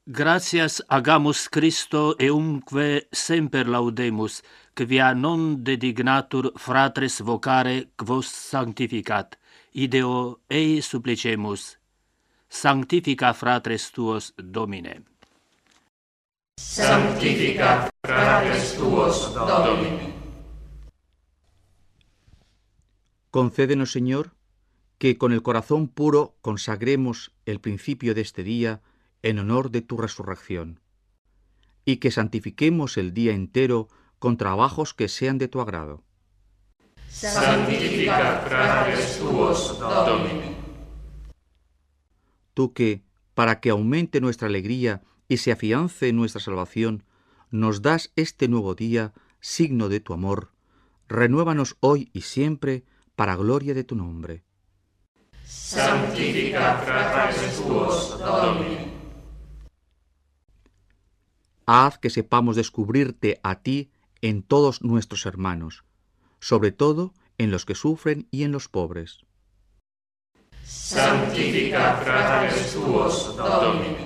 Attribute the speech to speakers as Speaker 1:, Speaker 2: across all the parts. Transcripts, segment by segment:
Speaker 1: Gratias agamus Christo eumque semper laudemus, quia non dedignatur fratres vocare quos sanctificat, ideo ei supplicemus. Sanctifica fratres tuos, Domine.
Speaker 2: Sanctifica fratres tuos, Domine.
Speaker 3: Concédenos, Señor, que con el corazón puro consagremos el principio de este día en honor de tu resurrección, y que santifiquemos el día entero con trabajos que sean de tu agrado.
Speaker 2: Sanctifica fratres tuos, Domine.
Speaker 3: Tú que, para que aumente nuestra alegría y se afiance nuestra salvación, nos das este nuevo día, signo de tu amor, renuévanos hoy y siempre para gloria de tu nombre.
Speaker 2: Sanctifica fratres tuos, Domine.
Speaker 3: Haz que sepamos descubrirte a ti en todos nuestros hermanos, sobre todo en los que sufren y en los pobres.
Speaker 2: Sanctifica fratres tuos, Domine.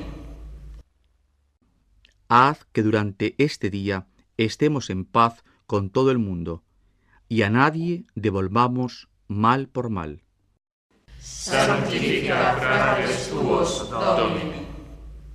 Speaker 3: Haz que durante este día estemos en paz con todo el mundo y a nadie devolvamos mal por mal.
Speaker 2: Sanctifica fratres tuos, Domine.